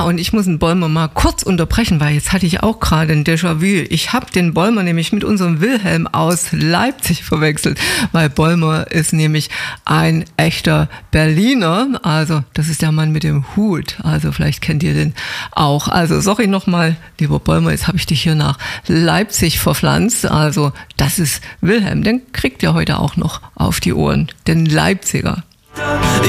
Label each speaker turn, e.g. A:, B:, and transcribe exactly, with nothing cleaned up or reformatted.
A: und ich muss den Bollmer mal kurz unterbrechen, weil jetzt hatte ich auch gerade ein Déjà-vu. Ich habe den Bollmer nämlich mit unserem Wilhelm aus Leipzig verwechselt, weil Bollmer ist nämlich ein echter Berliner. Also das ist der Mann mit dem Hut. Also vielleicht kennt ihr den auch. Also sorry nochmal, lieber Bollmer, jetzt habe ich dich hier nach Leipzig verpflanzt. Also das ist Wilhelm, den kriegt ihr heute auch noch auf die Ohren, den Leipziger.